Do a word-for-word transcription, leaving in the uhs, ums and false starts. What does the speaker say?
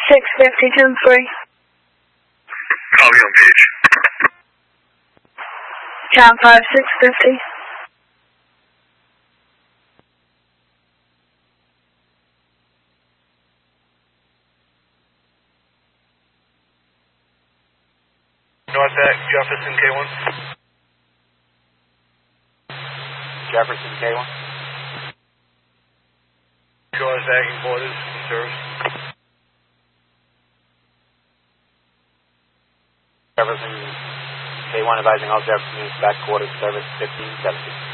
six fifty, ten three. Copy on page. John five, six fifty. North at Jefferson K one. Jefferson K one. Shores Acting Quarters in service. Jefferson K one advising all Jefferson units back quarters service fifteen seventy.